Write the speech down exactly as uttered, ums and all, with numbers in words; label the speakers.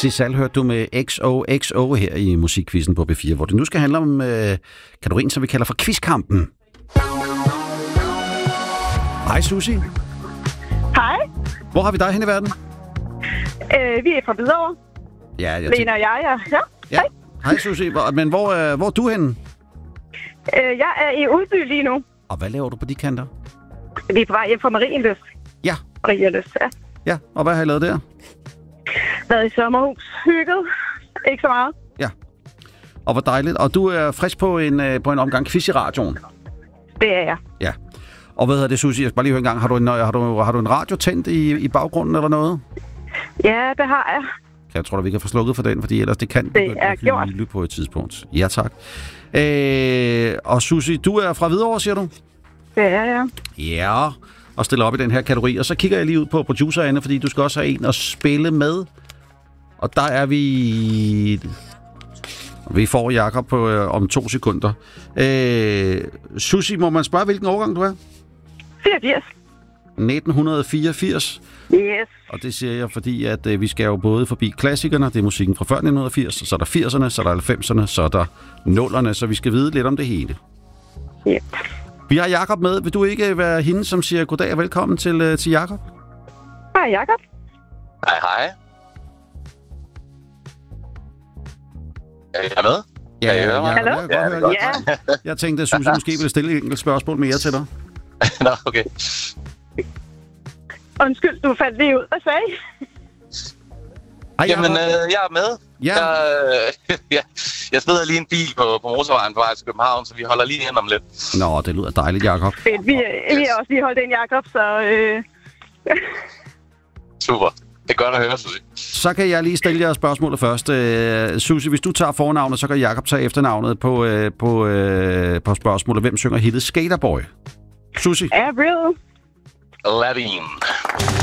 Speaker 1: Cézanne hørte du med X O X O her i Musikquizzen på B fire, hvor det nu skal handle om øh, kategorien, som vi kalder for quizkampen. Hej Susie.
Speaker 2: Hej.
Speaker 1: Hvor har vi dig hen i verden?
Speaker 2: Øh, vi er fra Hvidovre.
Speaker 1: Ja, jeg
Speaker 2: Lena og jeg, ja. ja.
Speaker 1: ja. Hej. Hej Susie. Hvor, men hvor, øh, hvor er du henne?
Speaker 2: Øh, jeg er i Udby lige nu.
Speaker 1: Og hvad laver du på de kanter?
Speaker 2: Vi er på vej hjem fra Marienlyst.
Speaker 1: Ja.
Speaker 2: Marienlyst, ja.
Speaker 1: Ja, og hvad har I lavet der?
Speaker 2: Været i sommerhus. Hygget. Ikke så meget.
Speaker 1: Ja. Og hvor dejligt. Og du er frisk på en, øh, på en omgang quiz i radioen?
Speaker 2: Det er jeg.
Speaker 1: Ja. Og hvad hedder det, Susie? Jeg skal bare lige høre en gang. Har du en, har du, har du en radio tændt i, i baggrunden eller noget?
Speaker 2: Ja, det har jeg.
Speaker 1: Jeg tror da, vi kan få slukket for den, fordi ellers det kan
Speaker 2: det er gjort
Speaker 1: på et tidspunkt. Ja, tak. Øh, og Susie, du er fra Hvidovre, siger du?
Speaker 2: Det er jeg.
Speaker 1: Ja, og stiller op i den her kategori. Og så kigger jeg lige ud på producererne, fordi du skal også have en at spille med. Og der er vi... Vi får Jakob på øh, om to sekunder. Øh, Susie, må man spørge, hvilken årgang du er?
Speaker 2: fireogfirs.
Speaker 1: nitten fireogfirs.
Speaker 2: Yes.
Speaker 1: Og det siger jeg, fordi at øh, vi skal jo både forbi klassikerne, det er musikken fra før nitten firs, så er der firserne, så er der halvfemserne, så er der nullerne, så vi skal vide lidt om det hele.
Speaker 2: Yep.
Speaker 1: Vi har Jakob med. Vil du ikke være hende, som siger goddag og velkommen til, øh, til Jakob?
Speaker 2: Hej Jakob.
Speaker 3: Hej hej. Er jeg med?
Speaker 1: Ja,
Speaker 3: ja,
Speaker 1: ja,
Speaker 2: Hallo?
Speaker 1: Jeg, ja, jeg, godt
Speaker 2: ja.
Speaker 1: jeg tænkte, at Susie måske ville stille et enkelt spørgsmål mere til dig.
Speaker 3: Nå, okay.
Speaker 2: Undskyld, du faldt lige ud. Hvad sagde I?
Speaker 1: Hej,
Speaker 3: Jamen, øh, jeg er med.
Speaker 1: Ja.
Speaker 3: Jeg, øh, jeg, jeg smider lige en bil på, på motorvejen på vej til København, så vi holder lige ind om lidt.
Speaker 1: Nå, det lyder dejligt, Jakob.
Speaker 2: Fedt. Vi, vi har også lige holdt en Jakob, så... Øh...
Speaker 3: Super. Det er godt at høre, Susie.
Speaker 1: Så kan jeg lige stille jer spørgsmålet først. Uh, Susie, hvis du tager fornavnet, så kan Jakob tage efternavnet på, uh, på, uh, på spørgsmålet. Hvem synger hittet Skaterboy? Susie?
Speaker 2: Avril.
Speaker 3: Lavigne.